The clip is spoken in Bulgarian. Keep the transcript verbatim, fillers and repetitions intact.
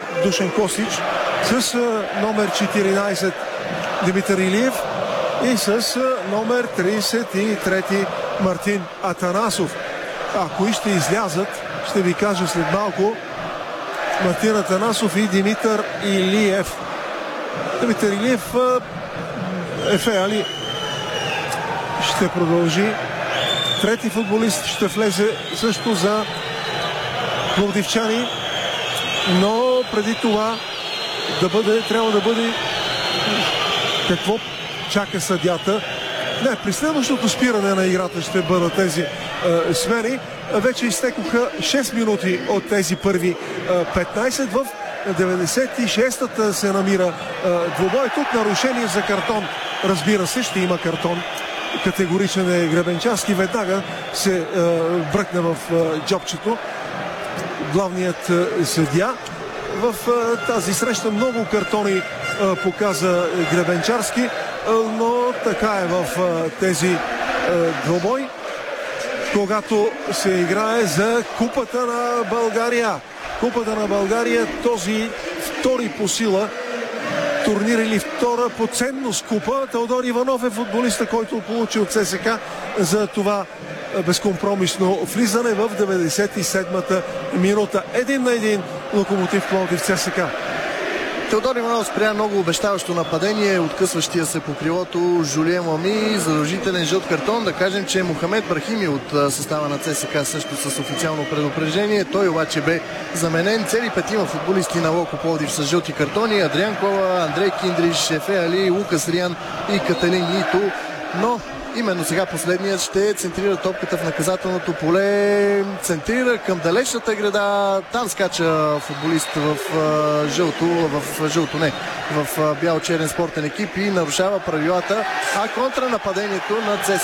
Душан Костич, с номер четиринайсет Димитър Илиев и с номер трийсет и трети Мартин Атанасов. А кои ще излязат, ще ви кажа след малко. Мартин Атанасов и Димитър Илиев. Димитър Илиев, Ефе Али ще продължи. Трети футболист ще влезе също за пловдивчани, но преди това да бъде, трябва да бъде какво чака съдята. Не, при следващото спиране на играта ще бъдат тези е, смени. Вече изтекоха шест минути от тези първи е, петнайсет. В деветдесет и шестата се намира е, двубой. Тук нарушение за картон. Разбира се, ще има картон. Категоричен е Гребенчарски. Веднага се е, бръкна в е, джобчето главният е, съдия. В е, тази среща много картони е, показа Гребенчарски, е, но така е в е, тези е, двубой, когато се играе за Купата на България. Купата на България, този втори по сила турнир или втора по ценност купа. Теодор Иванов е футболиста, който получи от ЦСКА за това безкомпромисно влизане в деветдесет и седмата минута. Един на един Локомотив Пловдив ЦСКА. Теодор Иванов спря много обещаващо нападение, откъсващия се по крилото Жулиен Лами, задължителен жълт картон. Да кажем, че Мохамед Брахими от състава на ЦСКА също с официално предупреждение. Той обаче бе заменен. Цели петима футболисти на Локо Пловдив с жълти картони. Адриан Кола, Андрей Киндриш, Ефе Али, Лукас Риан и Каталин Ито. Но именно сега последният ще центрира топката в наказателното поле. Центрира към далечната града. Там скача футболист в а, жълто, в жълто не, в а, бял-черен спортен екип и нарушава правилата. А контранападението на ЦСКА